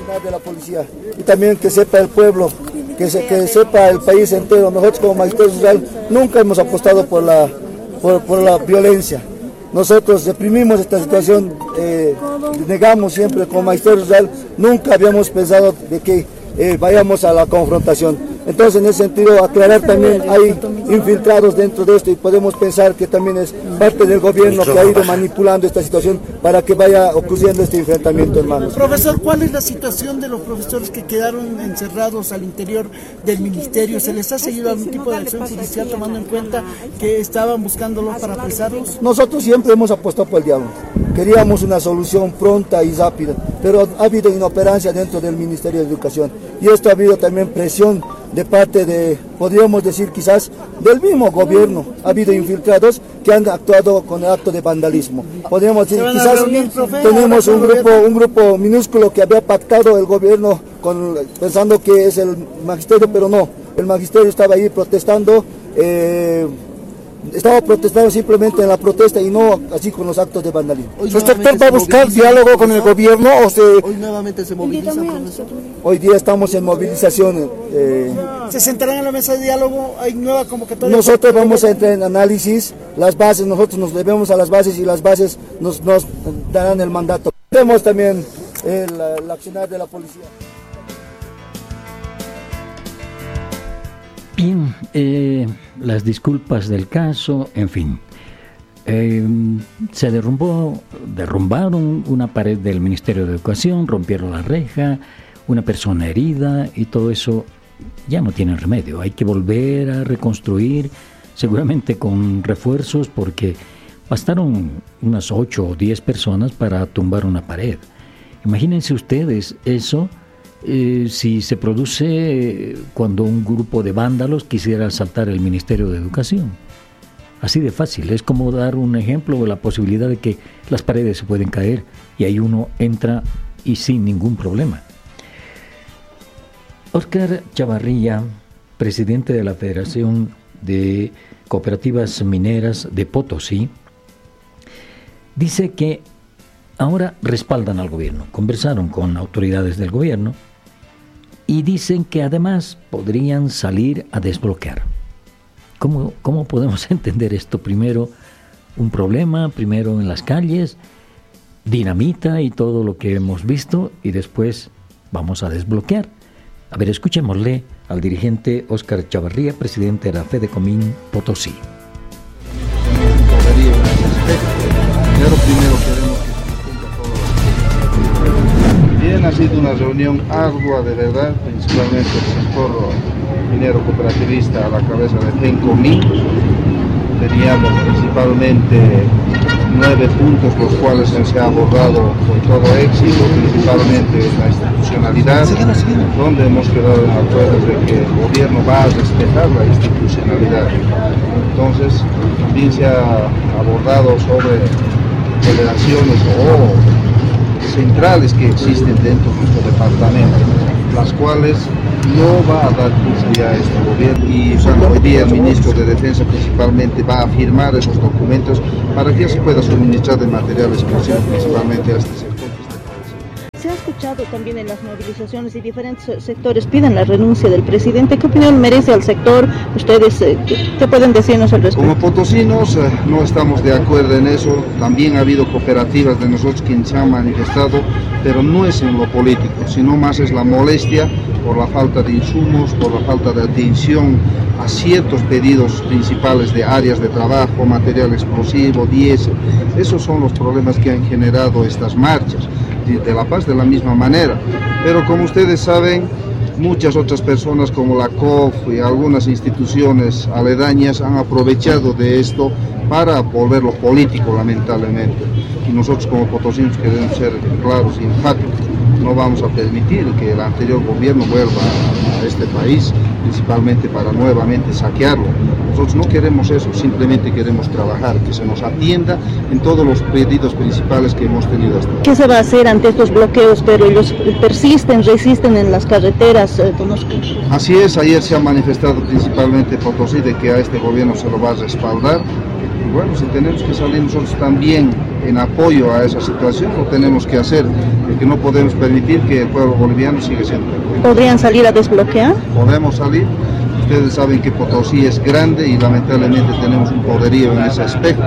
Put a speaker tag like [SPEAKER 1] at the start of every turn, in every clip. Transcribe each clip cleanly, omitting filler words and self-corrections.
[SPEAKER 1] de la policía y también que sepa el pueblo, que sepa el país entero. Nosotros como Magisterio Social nunca hemos apostado por la violencia. Nosotros reprimimos esta situación, negamos siempre como Magisterio Social, nunca habíamos pensado de que vayamos a la confrontación. Entonces, en ese sentido, aclarar también, hay infiltrados dentro de esto y podemos pensar que también es parte del gobierno que ha ido manipulando esta situación para que vaya ocurriendo este enfrentamiento, hermanos.
[SPEAKER 2] Profesor, ¿cuál es la situación de los profesores que quedaron encerrados al interior del ministerio? ¿Se les ha seguido algún tipo de acción judicial tomando en cuenta que estaban buscándolos para apresarlos?
[SPEAKER 1] Nosotros siempre hemos apostado por el diálogo. Queríamos una solución pronta y rápida, pero ha habido inoperancia dentro del Ministerio de Educación y esto ha habido también presión de parte de, podríamos decir quizás, del mismo gobierno. Ha habido infiltrados que han actuado con el acto de vandalismo. Podríamos decir, quizás tenemos un grupo minúsculo que había pactado el gobierno pensando que es el magisterio, pero no, el magisterio estaba ahí protestando, estaba protestando simplemente en la protesta y no así con los actos de vandalismo.
[SPEAKER 3] ¿Su sector va a buscar diálogo con el gobierno o se...
[SPEAKER 2] Hoy nuevamente se moviliza, profesor?
[SPEAKER 1] Hoy día estamos en movilización.
[SPEAKER 2] ¿Se sentarán en la mesa de diálogo? ¿Hay nueva convocatoria?
[SPEAKER 1] Nosotros vamos a entrar en análisis, las bases, nosotros nos debemos a las bases y las bases nos darán el mandato. Vemos también el accionar de la policía.
[SPEAKER 4] Bien, las disculpas del caso, en fin. Se derrumbaron una pared del Ministerio de Educación, rompieron la reja, una persona herida y todo eso ya no tiene remedio. Hay que volver a reconstruir, seguramente con refuerzos, porque bastaron unas 8 o 10 personas para tumbar una pared. Imagínense ustedes eso. Si se produce cuando un grupo de vándalos quisiera asaltar el Ministerio de Educación. Así de fácil, es como dar un ejemplo de la posibilidad de que las paredes se pueden caer y ahí uno entra y sin ningún problema. Óscar Chavarría, presidente de la Federación de Cooperativas Mineras de Potosí, dice que ahora respaldan al gobierno, conversaron con autoridades del gobierno y dicen que además podrían salir a desbloquear. ¿Cómo podemos entender esto? Primero un problema, primero en las calles, dinamita y todo lo que hemos visto y después vamos a desbloquear. A ver, escuchémosle al dirigente Óscar Chavarría, presidente de la FEDECOMIN Potosí.
[SPEAKER 5] Bien, ha sido una reunión ardua de verdad, principalmente el sector minero cooperativista a la cabeza de FEDECOMIN. Teníamos principalmente 9 puntos, los cuales se ha abordado con todo éxito, principalmente la institucionalidad, donde hemos quedado en acuerdo de que el gobierno va a respetar la institucionalidad. Entonces, también se ha abordado sobre federaciones o centrales que existen dentro de nuestro departamento, las cuales no va a dar curso ya a este gobierno y hoy día el ministro de Defensa principalmente va a firmar esos documentos para que se pueda suministrar de material explosivo principalmente a este sector.
[SPEAKER 6] Se ha escuchado también en las movilizaciones y diferentes sectores piden la renuncia del presidente. ¿Qué opinión merece al sector? ¿Ustedes qué pueden decirnos al respecto?
[SPEAKER 5] Como potosinos no estamos de acuerdo en eso. También ha habido cooperativas de nosotros quienes se han manifestado, pero no es en lo político, sino más es la molestia por la falta de insumos, por la falta de atención a ciertos pedidos principales de áreas de trabajo, material explosivo, diésel. Esos son los problemas que han generado estas marchas. De La Paz de la misma manera, pero como ustedes saben, muchas otras personas como la COF y algunas instituciones aledañas han aprovechado de esto para volverlo político, lamentablemente, y nosotros como potosinos queremos ser claros y enfáticos. No vamos a permitir que el anterior gobierno vuelva a este país, principalmente para nuevamente saquearlo. Nosotros no queremos eso, simplemente queremos trabajar, que se nos atienda en todos los pedidos principales que hemos tenido hasta ahora.
[SPEAKER 6] ¿Qué se va a hacer ante estos bloqueos? Pero ellos resisten en las carreteras.
[SPEAKER 5] Así es, ayer se ha manifestado principalmente Potosí de que a este gobierno se lo va a respaldar. Y bueno, si tenemos que salir nosotros también en apoyo a esa situación, lo tenemos que hacer, porque no podemos permitir que el pueblo boliviano siga siendo perjudicado.
[SPEAKER 6] ¿Podrían salir a desbloquear?
[SPEAKER 5] Podemos salir. Ustedes saben que Potosí es grande y lamentablemente tenemos un poderío en ese aspecto.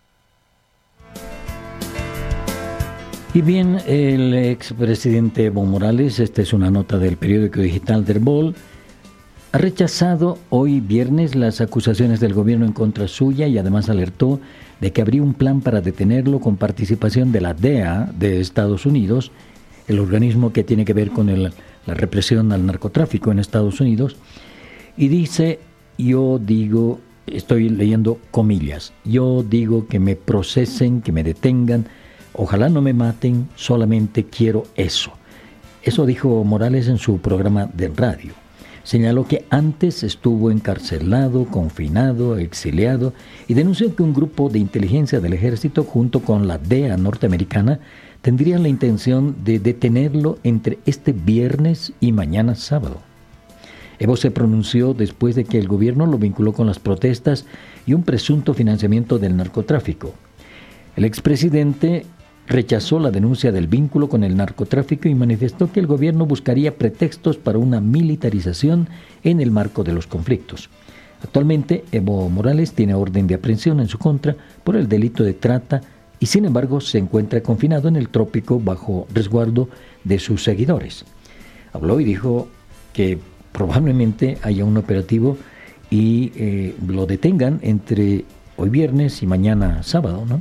[SPEAKER 4] Y bien, el expresidente Evo Morales, esta es una nota del periódico digital Der Bol, ha rechazado hoy viernes las acusaciones del gobierno en contra suya y además alertó de que habría un plan para detenerlo con participación de la DEA de Estados Unidos, el organismo que tiene que ver con la represión al narcotráfico en Estados Unidos, y dice, yo digo, estoy leyendo comillas, yo digo que me procesen, que me detengan, ojalá no me maten, solamente quiero eso. Eso dijo Morales en su programa de radio. Señaló que antes estuvo encarcelado, confinado, exiliado y denunció que un grupo de inteligencia del ejército junto con la DEA norteamericana tendrían la intención de detenerlo entre este viernes y mañana sábado. Evo se pronunció después de que el gobierno lo vinculó con las protestas y un presunto financiamiento del narcotráfico. El expresidente rechazó la denuncia del vínculo con el narcotráfico y manifestó que el gobierno buscaría pretextos para una militarización en el marco de los conflictos. Actualmente, Evo Morales tiene orden de aprehensión en su contra por el delito de trata y sin embargo se encuentra confinado en el trópico bajo resguardo de sus seguidores. Habló y dijo que probablemente haya un operativo y lo detengan entre hoy viernes y mañana sábado, ¿no?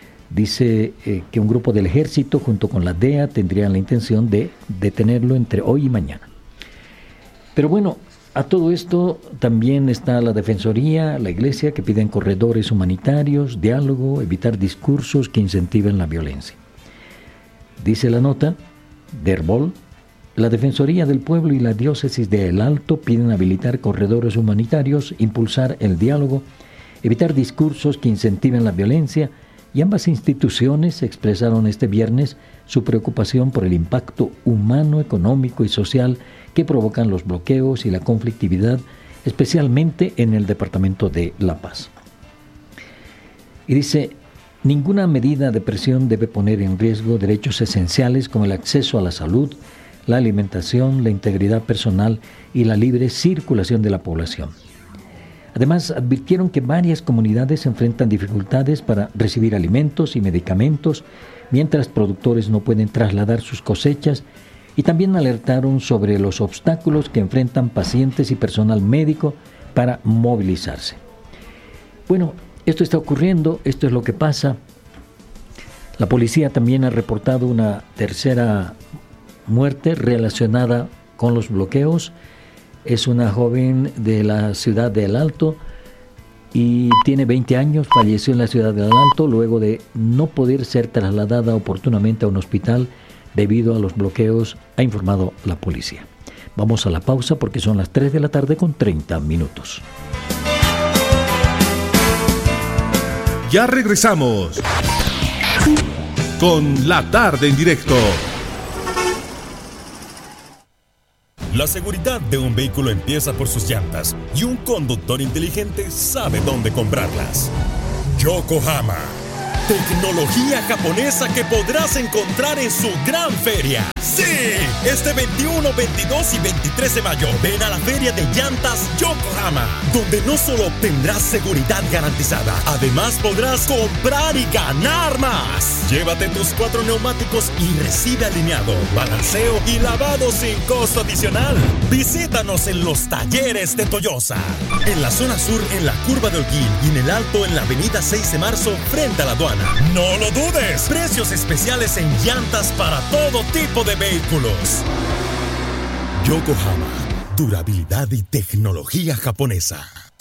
[SPEAKER 4] Dice que un grupo del ejército junto con la DEA tendrían la intención de detenerlo entre hoy y mañana. Pero bueno, a todo esto también está la Defensoría, la Iglesia, que piden corredores humanitarios, diálogo, evitar discursos que incentiven la violencia. Dice la nota, Der Bol, la Defensoría del Pueblo y la Diócesis de El Alto piden habilitar corredores humanitarios, impulsar el diálogo, evitar discursos que incentiven la violencia, y ambas instituciones expresaron este viernes su preocupación por el impacto humano, económico y social que provocan los bloqueos y la conflictividad, especialmente en el departamento de La Paz. Y dice, ninguna medida de presión debe poner en riesgo derechos esenciales como el acceso a la salud, la alimentación, la integridad personal y la libre circulación de la población. Además, advirtieron que varias comunidades enfrentan dificultades para recibir alimentos y medicamentos, mientras productores no pueden trasladar sus cosechas, y también alertaron sobre los obstáculos que enfrentan pacientes y personal médico para movilizarse. Bueno, esto está ocurriendo, esto es lo que pasa. La policía también ha reportado una tercera muerte relacionada con los bloqueos. Es una joven de la ciudad de El Alto y tiene 20 años, falleció en la ciudad de El Alto luego de no poder ser trasladada oportunamente a un hospital debido a los bloqueos, ha informado la policía. Vamos a la pausa porque son las 3 de la tarde con 30 minutos.
[SPEAKER 7] Ya regresamos con La Tarde en Directo. La seguridad de un vehículo empieza por sus llantas y un conductor inteligente sabe dónde comprarlas. Yokohama. Tecnología japonesa que podrás encontrar en su gran feria. ¡Sí! Este 21, 22 y 23 de mayo ven a la Feria de Llantas Yokohama, donde no solo obtendrás seguridad garantizada, además podrás comprar y ganar más. Llévate tus 4 neumáticos y recibe alineado, balanceo y lavado sin costo adicional. Visítanos en los talleres de Toyosa, en la zona sur en la curva de Holguín y en el alto en la avenida 6 de marzo frente a la aduana. ¡No lo dudes! Precios especiales en llantas para todo tipo de vehículos. Yokohama, durabilidad y tecnología japonesa.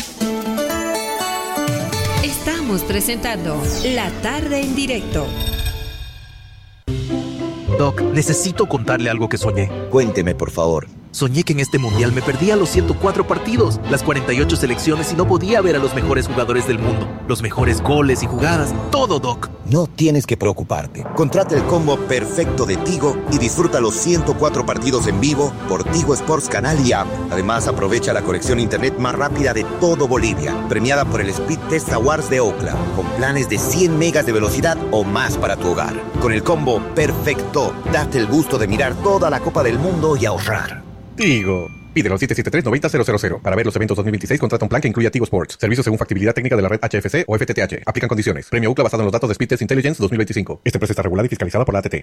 [SPEAKER 8] Estamos presentando La Tarde en Directo.
[SPEAKER 9] Doc, necesito contarle algo que soñé.
[SPEAKER 10] Cuénteme, por favor.
[SPEAKER 9] Soñé que en este mundial me perdía los 104 partidos, las 48 selecciones y no podía ver a los mejores jugadores del mundo, los mejores goles y jugadas, todo, Doc.
[SPEAKER 10] No tienes que preocuparte. Contrata el combo perfecto de Tigo y disfruta los 104 partidos en vivo por Tigo Sports Canal y App. Además, aprovecha la conexión internet más rápida de todo Bolivia, premiada por el Speed Test Awards de Ookla, con planes de 100 megas de velocidad o más para tu hogar. Con el combo perfecto, date el gusto de mirar toda la Copa del Mundo y ahorrar.
[SPEAKER 11] Tigo. Pídelo al 773-90-000. Para ver los eventos 2026, contrata un plan que incluya Tigo Sports. Servicios según factibilidad técnica de la red HFC o FTTH. Aplican condiciones. Premio Ookla basado en los datos de Speed Test Intelligence 2025. Esta empresa está regulada y fiscalizada por la ATT.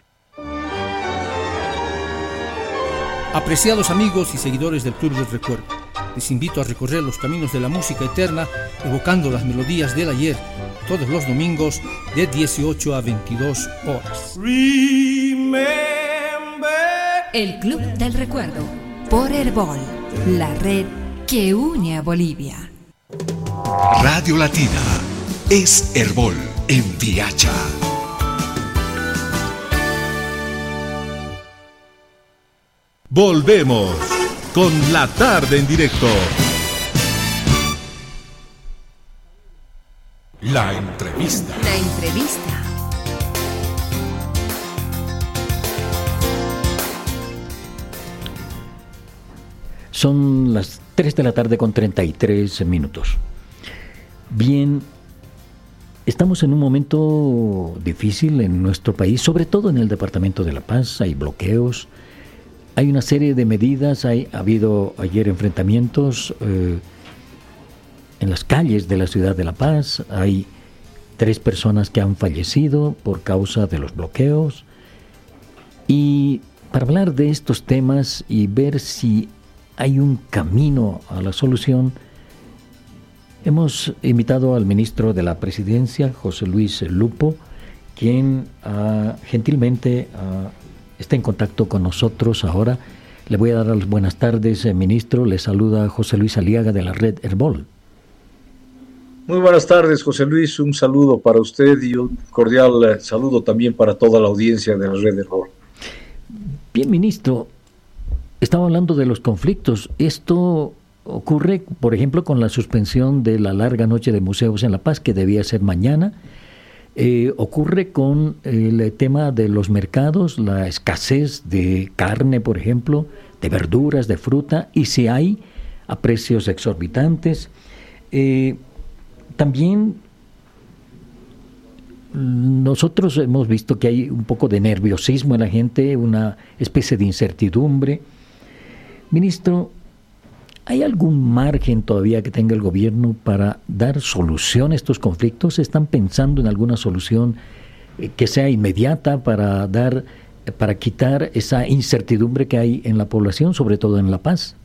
[SPEAKER 12] Apreciados amigos y seguidores del Club del Recuerdo, les invito a recorrer los caminos de la música eterna, evocando las melodías del ayer, todos los domingos de 18 a 22 horas.
[SPEAKER 8] El Club del Recuerdo, por Herbol, la red que une a Bolivia.
[SPEAKER 13] Radio Latina es Herbol en Viacha.
[SPEAKER 14] Volvemos con La Tarde en Directo.
[SPEAKER 13] La entrevista.
[SPEAKER 8] La entrevista.
[SPEAKER 4] Son las 3 de la tarde con 33 minutos. Bien, estamos en un momento difícil en nuestro país, sobre todo en el departamento de La Paz. Hay bloqueos, hay una serie de medidas, ha habido ayer enfrentamientos en las calles de la ciudad de La Paz. Hay 3 personas que han fallecido por causa de los bloqueos. Y para hablar de estos temas y ver si hay un camino a la solución, hemos invitado al ministro de la Presidencia, José Luis Lupo, quien gentilmente está en contacto con nosotros ahora. Le voy a dar las buenas tardes, ministro. Le saluda José Luis Aliaga de la red Herbol.
[SPEAKER 15] Muy buenas tardes, José Luis. Un saludo para usted y un cordial saludo también para toda la audiencia de la red Herbol.
[SPEAKER 4] Bien, ministro. Estaba hablando de los conflictos. Esto ocurre, por ejemplo, con la suspensión de la larga noche de museos en La Paz, que debía ser mañana. Ocurre con el tema de los mercados, la escasez de carne, por ejemplo, de verduras, de fruta, y si hay a precios exorbitantes. También nosotros hemos visto que hay un poco de nerviosismo en la gente, una especie de incertidumbre. Ministro, ¿hay algún margen todavía que tenga el gobierno para dar solución a estos conflictos? ¿Están pensando en alguna solución que sea inmediata para quitar esa incertidumbre que hay en la población, sobre todo en La Paz?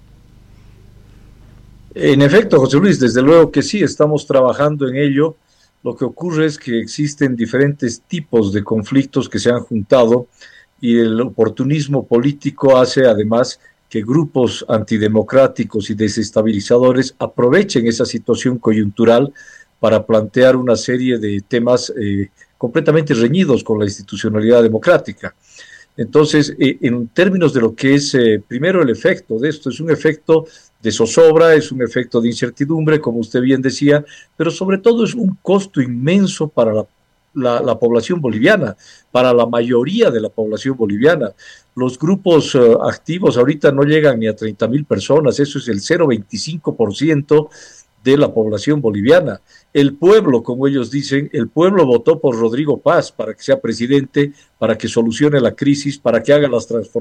[SPEAKER 15] En efecto, José Luis, desde luego que sí, estamos trabajando en ello. Lo que ocurre es que existen diferentes tipos de conflictos que se han juntado y el oportunismo político hace además que grupos antidemocráticos y desestabilizadores aprovechen esa situación coyuntural para plantear una serie de temas completamente reñidos con la institucionalidad democrática. Entonces, en términos de lo que es primero el efecto de esto, es un efecto de zozobra, es un efecto de incertidumbre, como usted bien decía, pero sobre todo es un costo inmenso para la población boliviana, para la mayoría de la población boliviana. Los grupos activos ahorita no llegan ni a 30,000 personas, eso es el 0,25% de la población boliviana. El pueblo, como ellos dicen, el pueblo votó por Rodrigo Paz para que sea presidente, para que solucione la crisis, para que haga las transformaciones